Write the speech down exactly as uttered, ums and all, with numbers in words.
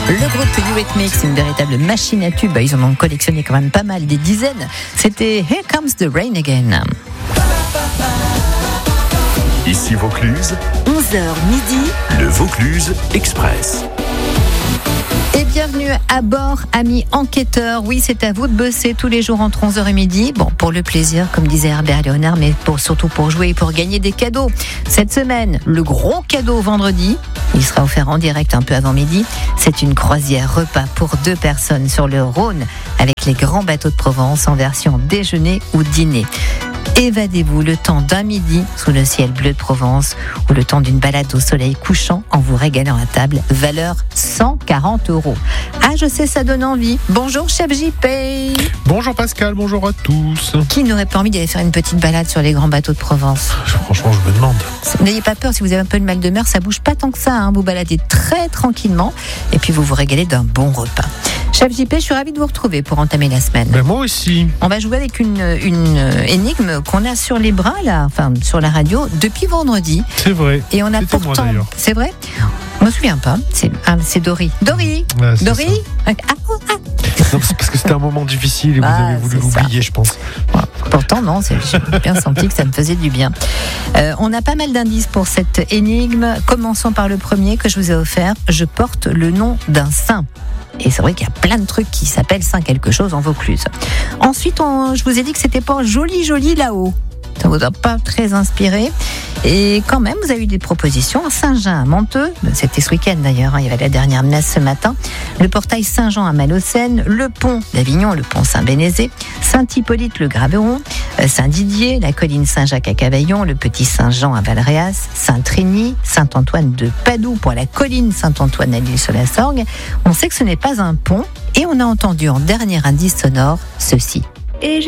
Le groupe Eurythmics, une véritable machine à tubes. Ils en ont collectionné quand même pas mal, des dizaines. C'était Here Comes the Rain Again. Ici Vaucluse, onze heures midi, le Vaucluse Express. Et bienvenue à bord, amis enquêteurs. Oui, c'est à vous de bosser tous les jours entre onze heures et midi. Bon, pour le plaisir, comme disait Herbert Léonard, mais pour, surtout pour jouer et pour gagner des cadeaux. Cette semaine, le gros cadeau vendredi, il sera offert en direct un peu avant midi. C'est une croisière repas pour deux personnes sur le Rhône avec les grands bateaux de Provence en version déjeuner ou dîner. Évadez-vous le temps d'un midi sous le ciel bleu de Provence ou le temps d'une balade au soleil couchant en vous régalant à table. Valeur cent quarante euros. Ah, je sais, ça donne envie. Bonjour, chef J P. Bonjour Pascal, bonjour à tous. Qui n'aurait pas envie d'aller faire une petite balade sur les grands bateaux de Provence ? Franchement, je me demande. N'ayez pas peur, si vous avez un peu de mal de mer, ça bouge pas tant que ça. Hein. Vous baladez très tranquillement et puis vous vous régalez d'un bon repas. Chef J P, je suis ravie de vous retrouver pour entamer la semaine. Ben moi aussi. On va jouer avec une, une énigme qu'on a sur les bras, là, enfin sur la radio, depuis vendredi. C'est vrai. Et on a C'était pourtant. moi, d'ailleurs. C'est vrai ? Je me souviens pas. C'est, ah, c'est Dori. Dori Ouais, c'est Dori ça. ah, oh, ah. Non, c'est parce que c'était un moment difficile et vous Ah, avez voulu c'est l'oublier, je pense. Pourtant, non, c'est, j'ai bien senti que ça me faisait du bien. Euh, on a pas mal d'indices pour cette énigme. Commençons par le premier que je vous ai offert. Je porte le nom d'un saint. Et c'est vrai qu'il y a plein de trucs qui s'appellent Saint quelque chose en Vaucluse. Ensuite, on, je vous ai dit que c'était pas joli joli là-haut. Ça vous a pas très inspiré. Et quand même, vous avez eu des propositions. Saint-Jean à Monteux, c'était ce week-end d'ailleurs, hein, il y avait la dernière messe ce matin. Le portail Saint-Jean à Malaucène, le pont d'Avignon, le pont Saint-Bénézé, Saint-Hippolyte le Graveron, Saint-Didier, la colline Saint-Jacques à Cavaillon, le petit Saint-Jean à Valréas, Saint-Trény, Saint-Antoine de Padoue pour la colline Saint-Antoine à l'Île-sur-la-Sorgue. On sait que ce n'est pas un pont et on a entendu en dernier indice sonore ceci. et